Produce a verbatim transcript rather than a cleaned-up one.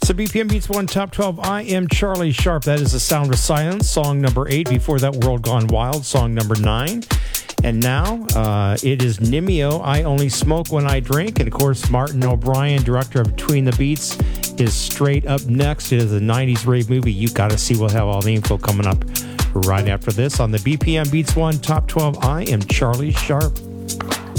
So B P M Beats one Top twelve. I am Charlie Sharp. That is The Sound of Silence, song number eight. Before that, World Gone Wild, song number nine. And now uh, it is Nimio, I Only Smoke When I Drink. And of course, Martin O'Brien, director of Between the Beats, is straight up next. It is a nineties rave movie you got to see. We'll have all the info coming up right after this on the B P M Beats one Top twelve. I am Charlie Sharp.